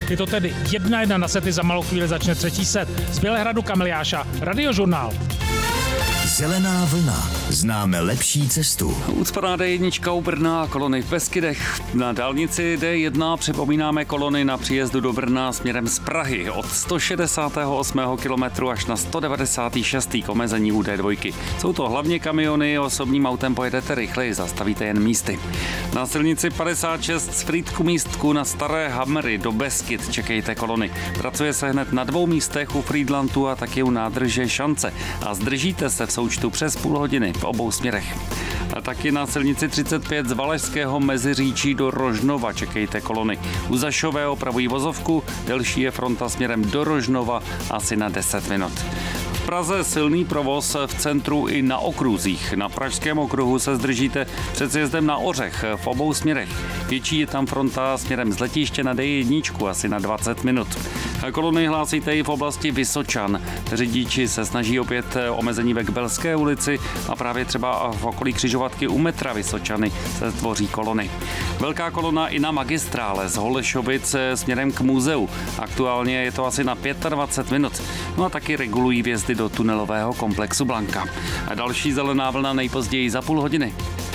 Je to tedy 1-1 na sety, za malou chvíli začne třetí set. Z Bělehradu Kamil Jáša, Radiožurnál. Zelená vlna. Známe lepší cestu. Ucpaná D1 u Brna a kolony v Beskydech. Na dálnici D1 připomínáme kolony na příjezdu do Brna směrem z Prahy od 168. kilometru až na 196. k omezení u D2. Jsou to hlavně kamiony, osobním autem pojedete rychleji, zastavíte jen místy. Na silnici 56 z Frýdku místku na Staré Hamry do Beskyd čekejte kolony. Pracuje se hned na 2 místech u Frýdlantu a taky u nádrže Šance a zdržíte se v součtu přes půl hodiny v obou směrech. A taky na silnici 35 z Valašského Meziříčí do Rožnova čekejte kolony. U Zašové opravují vozovku, delší je fronta směrem do Rožnova asi na 10 minut. V Praze silný provoz v centru i na okruzích. Na Pražském okruhu se zdržíte před sjezdem na Ořech v obou směrech. Větší je tam fronta směrem z letiště na D1 asi na 20 minut. Kolony hlásíte i v oblasti Vysočan. Řidiči se snaží opět omezení ve Kbelské ulici a právě třeba v okolí křižovatky u metra Vysočany se tvoří kolony. Velká kolona i na magistrále z Holešovic směrem k muzeu. Aktuálně je to asi na 25 minut. No a taky regulují vjezdy do tunelového komplexu Blanka. A další zelená vlna nejpozději za půl hodiny.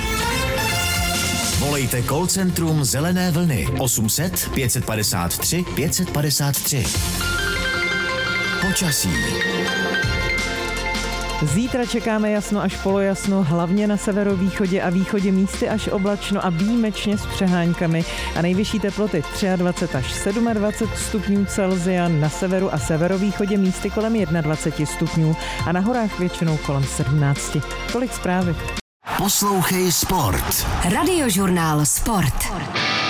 Volejte call centrum Zelené vlny 800 553 553. Počasí. Zítra čekáme jasno až polojasno, hlavně na severovýchodě a východě místy až oblačno a výjimečně s přeháňkami a nejvyšší teploty 23 až 27 stupňů Celsia, na severu a severovýchodě místy kolem 21 stupňů a na horách většinou kolem 17. Tolik zprávy. Poslouchej Sport. Radiožurnál Sport.